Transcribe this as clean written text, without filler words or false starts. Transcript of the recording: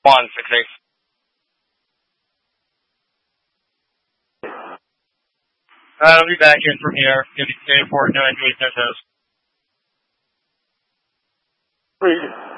168. I'll be back in from here. Give me 4, no entries, no toes. Read.